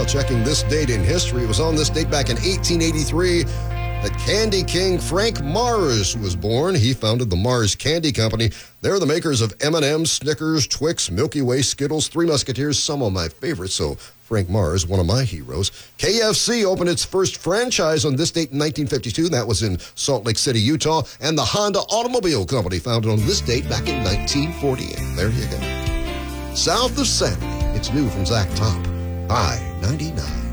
Well, checking this date in history, it was on this date back in 1883 that Candy King Frank Mars was born. He founded the Mars Candy Company. They're the makers of M&M's, Snickers, Twix, Milky Way, Skittles, Three Musketeers, some of my favorites. So Frank Mars, one of my heroes. KFC opened its first franchise on this date in 1952. That was in Salt Lake City, Utah. And the Honda Automobile Company founded on this date back in 1948. There you go. South of Sanity, it's new from Zach Top. I-99.